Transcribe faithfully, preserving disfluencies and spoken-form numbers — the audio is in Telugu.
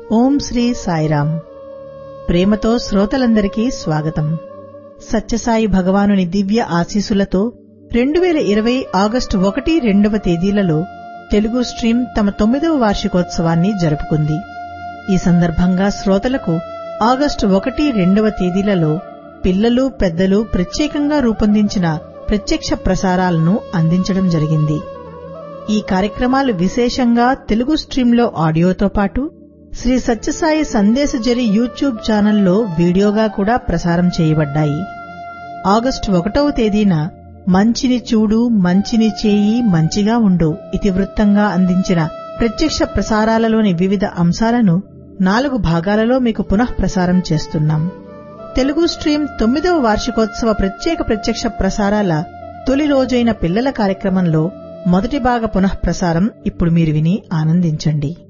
ఓం శ్రీ సాయిరామ్. ప్రేమతో శ్రోతలందరికీ స్వాగతం. సత్యసాయి భగవానుని దివ్య ఆశీసులతో రెండు వేల ఇరవై ఆగస్టు ఒకటి రెండవ తేదీలలో తెలుగు స్ట్రీమ్ తమ తొమ్మిదవ వార్షికోత్సవాన్ని జరుపుకుంది. ఈ సందర్భంగా శ్రోతలకు ఆగస్టు ఒకటి రెండవ తేదీలలో పిల్లలు పెద్దలు ప్రత్యేకంగా రూపొందించిన ప్రత్యక్ష ప్రసారాలను అందించడం జరిగింది. ఈ కార్యక్రమాలు విశేషంగా తెలుగు స్ట్రీంలో ఆడియోతో పాటు శ్రీ సత్యసాయి సందేశజరి యూట్యూబ్ ఛానల్లో వీడియోగా కూడా ప్రసారం చేయబడ్డాయి. ఆగస్టు ఒకటవ తేదీన మంచిని చూడు మంచిని చేయి మంచిగా ఉండు ఇతివృత్తంగా అందించిన ప్రత్యక్ష ప్రసారాలలోని వివిధ అంశాలను నాలుగు భాగాలలో మీకు పునః ప్రసారం చేస్తున్నాం. తెలుగు స్ట్రీమ్ తొమ్మిదవ వార్షికోత్సవ ప్రత్యేక ప్రత్యక్ష ప్రసారాల తొలి రోజైన పిల్లల కార్యక్రమంలో మొదటి భాగ పునః ప్రసారం ఇప్పుడు మీరు విని ఆనందించండి.